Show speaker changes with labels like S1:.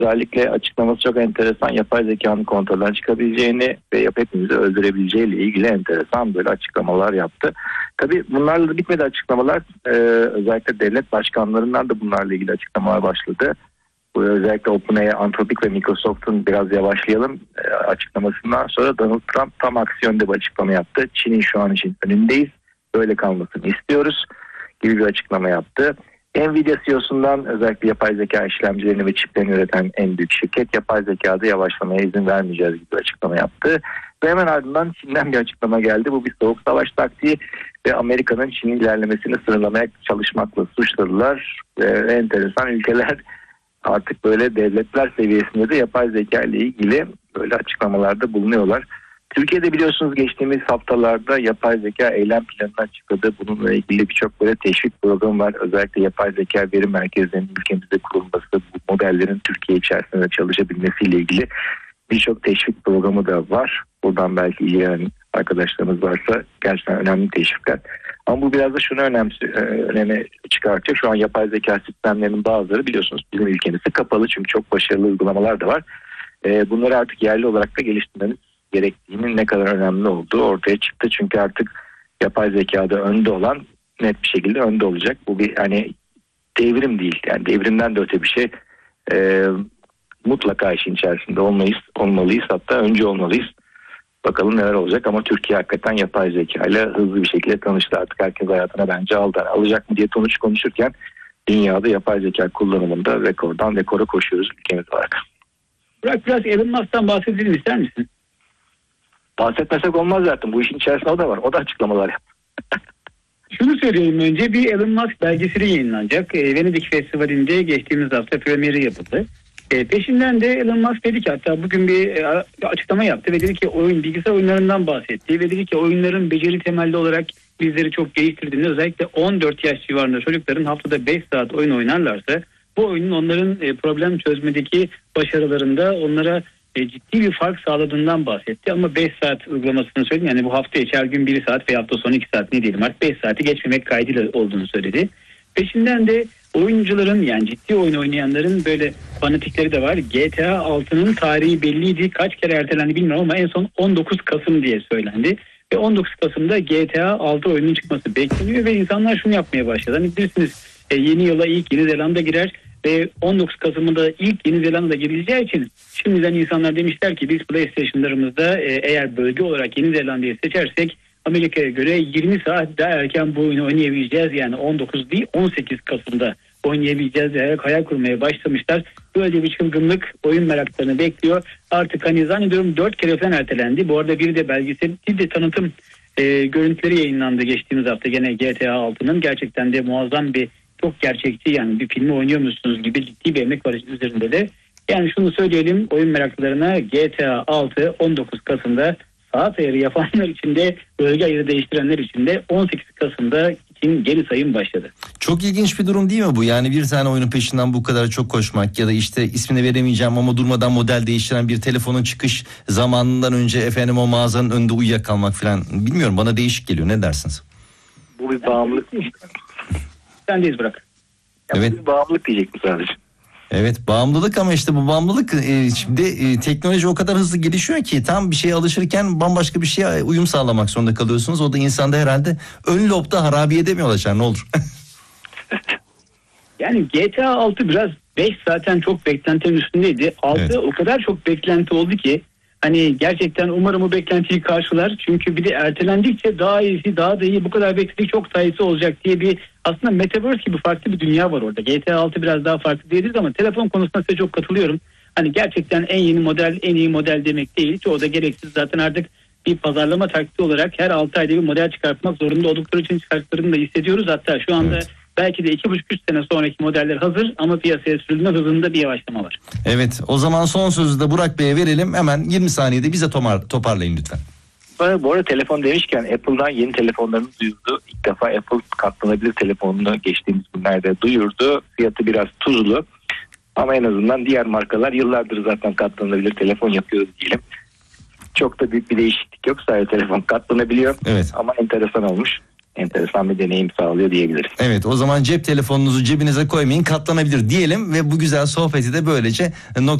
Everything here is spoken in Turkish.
S1: Özellikle açıklaması çok enteresan, yapay zekanın kontrolden çıkabileceğini ve hepimizi öldürebileceğiyle ilgili enteresan böyle açıklamalar yaptı. Tabii bunlarla da bitmedi açıklamalar. Özellikle devlet başkanlarından da bunlarla ilgili açıklamalar başladı. Bu özellikle OpenAI, Anthropic ve Microsoft'un biraz yavaşlayalım açıklamasından sonra Donald Trump tam aksi yönde bir açıklama yaptı. Çin'in şu an için önündeyiz, böyle kalmasını istiyoruz gibi bir açıklama yaptı. Nvidia CEO'sundan özellikle yapay zeka işlemcilerini ve çiplerini üreten en büyük şirket yapay zekada yavaşlamaya izin vermeyeceğiz gibi bir açıklama yaptı. Ve hemen ardından Çin'den bir açıklama geldi. Bu bir soğuk savaş taktiği ve Amerika'nın Çin'in ilerlemesini sınırlamaya çalışmakla suçladılar. Ve enteresan ülkeler artık böyle devletler seviyesinde de yapay zeka ile ilgili böyle açıklamalarda bulunuyorlar. Türkiye'de biliyorsunuz geçtiğimiz haftalarda yapay zeka eylem planını açıkladı. Bununla ilgili birçok böyle teşvik programı var. Özellikle yapay zeka veri merkezlerinin ülkemizde kurulması, bu modellerin Türkiye içerisinde çalışabilmesiyle ilgili birçok teşvik programı da var. Buradan belki ilgilenen arkadaşlarımız varsa gerçekten önemli teşvikler. Ama bu biraz da şunu öneme çıkartıyor. Şu an yapay zeka sistemlerinin bazıları biliyorsunuz bizim ülkemizde kapalı. Çünkü çok başarılı uygulamalar da var. Bunları artık yerli olarak da geliştirmemiz gerektiğinin ne kadar önemli olduğu ortaya çıktı. Çünkü artık yapay zekada önde olan net bir şekilde önde olacak. Bu bir hani devrim değil. Yani devrimden de öte bir şey. Mutlaka işin içerisinde olmalıyız. Hatta önce olmalıyız. Bakalım neler olacak ama Türkiye hakikaten yapay zeka ile hızlı bir şekilde tanıştı. Artık herkes hayatına bence alacak mı diye konuşurken dünyada yapay zeka kullanımında rekordan rekora koşuyoruz ülkemiz olarak.
S2: Burak, biraz Elon Musk'tan bahsedelim ister misin?
S1: Bahsetmesek olmaz zaten. Bu işin içerisinde o da var. O da açıklamalar yaptı.
S2: Şunu söyleyeyim önce, bir Elon Musk belgeseli yayınlanacak. Venedik Festivali'nde geçtiğimiz hafta premieri yapıldı. Peşinden de Elon Musk dedi ki, hatta bugün bir açıklama yaptı ve dedi ki bilgisayar oyunlarından bahsetti ve dedi ki oyunların beceri temelli olarak bizleri çok geliştirdiğini, özellikle 14 yaş civarında çocukların haftada 5 saat oyun oynarlarsa bu oyunun onların problem çözmedeki başarılarında onlara ciddi bir fark sağladığından bahsetti. Ama 5 saat uygulamasını söyledi. Yani bu hafta içi her gün 1 saat ve hafta sonu 2 saat ne diyelim artık 5 saati geçmemek kaydıyla olduğunu söyledi. Peşinden de oyuncuların, yani ciddi oyun oynayanların böyle fanatikleri de var. GTA 6'nın tarihi belliydi. Kaç kere ertelendi bilmiyorum ama en son 19 Kasım diye söylendi. Ve 19 Kasım'da GTA 6 oyunun çıkması bekleniyor ve insanlar şunu yapmaya başladı. Hani bilirsiniz yeni yıla ilk Yeni Zelanda girer ve 19 Kasım'da ilk Yeni Zelanda'da girileceği için şimdiden insanlar demişler ki biz PlayStation'larımızda eğer bölge olarak Yeni Zelanda'yı seçersek Amerika'ya göre 20 saat daha erken bu oyunu oynayabileceğiz. Yani 19 değil 18 Kasım'da oynayabileceğiz diye hayal kurmaya başlamışlar. Böyle bir çılgınlık oyun meraklarını bekliyor. Artık hani zannediyorum 4 kere falan ertelendi. Bu arada bir de belgesel, bir de tanıtım görüntüleri yayınlandı geçtiğimiz hafta gene GTA 6'nın. Gerçekten de muazzam bir, çok gerçekçi, yani bir filmi oynuyormuşsunuz gibi ciddi bir emek var üzerinde de. Yani şunu söyleyelim oyun meraklılarına, GTA 6 19 Kasım'da, saat ayarı yapanlar için de bölge ayarı değiştirenler için de 18 Kasım'da için geri sayım başladı.
S3: Çok ilginç bir durum değil mi bu? Yani bir tane oyunun peşinden bu kadar çok koşmak ya da işte ismini veremeyeceğim ama durmadan model değiştiren bir telefonun çıkış zamanından önce efendim o mağazanın önünde uyuyakalmak falan, bilmiyorum, bana değişik geliyor. Ne dersiniz?
S1: Bu bir bağımlılık.
S2: Sendeyiz Burak.
S3: Evet.
S1: Bir bağımlılık diyecek mi sadece?
S3: Evet, bağımlılık ama işte bu bağımlılık şimdi teknoloji o kadar hızlı gelişiyor ki tam bir şeye alışırken bambaşka bir şeye uyum sağlamak zorunda kalıyorsunuz. O da insanda herhalde ön lobda harabiyede mi ulaşar, ne olur?
S2: Yani GTA 6 biraz 5 zaten çok beklentinin üstündeydi. 6 evet. O kadar çok beklenti oldu ki hani gerçekten umarım o beklentiyi karşılar. Çünkü bir de ertelendikçe daha iyisi, daha da iyi, bu kadar bekledik çok daha iyisi olacak diye bir aslında Metaverse gibi farklı bir dünya var orada. GTA 6 biraz daha farklı diyebiliriz ama telefon konusunda size çok katılıyorum. Hani gerçekten en yeni model, en iyi model demek değil. Çoğu da gereksiz, zaten artık bir pazarlama taktiği olarak her 6 ayda bir model çıkartmak zorunda oldukları için çıkarttıklarını da hissediyoruz. Hatta şu anda evet. Belki de 2,5-3 sene sonraki modeller hazır ama piyasaya sürülme hızında bir yavaşlama var.
S3: Evet, o zaman son sözü de Burak Bey'e verelim. Hemen 20 saniyede bize toparlayın lütfen.
S1: Bu arada telefon demişken Apple'dan yeni telefonlarını duyurdu. İlk defa Apple katlanabilir telefonunu geçtiğimiz günlerde duyurdu. Fiyatı biraz tuzlu ama en azından diğer markalar yıllardır zaten katlanabilir telefon yapıyoruz diyelim. Çok da büyük bir değişiklik yok. Sadece telefon katlanabiliyor.
S3: Evet.
S1: Ama enteresan olmuş. enteresan bir deneyim sağlıyor diyebiliriz.
S3: Evet, o zaman cep telefonunuzu cebinize koymayın, katlanabilir diyelim ve bu güzel sohbeti de böylece